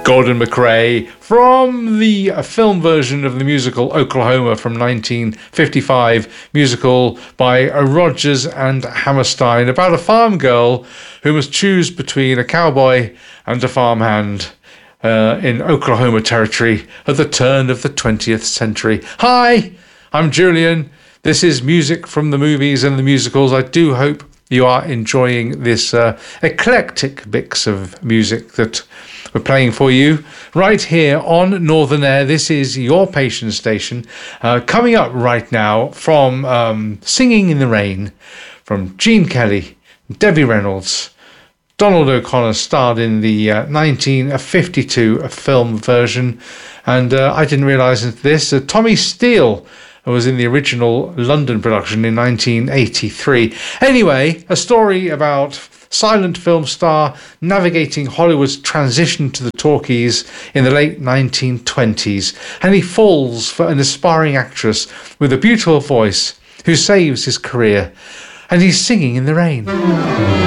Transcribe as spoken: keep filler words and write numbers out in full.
Gordon MacRae from the film version of the musical Oklahoma from nineteen fifty-five, musical by Rodgers and Hammerstein, about a farm girl who must choose between a cowboy and a farmhand uh, in Oklahoma territory at the turn of the twentieth century. Hi, I'm Julian. This is music from the movies and the musicals. I do hope you are enjoying this uh, eclectic mix of music that we're playing for you right here on Northern Air. This is your Patient Station. Uh, coming up right now from um, Singing in the Rain, from Gene Kelly, Debbie Reynolds. Donald O'Connor starred in the uh, nineteen fifty-two film version, and uh, I didn't realise this. Uh, Tommy Steele was in the original London production in nineteen eighty-three. Anyway, a story about silent film star navigating Hollywood's transition to the talkies in the late nineteen twenties, and he falls for an aspiring actress with a beautiful voice who saves his career, and he's singing in the rain.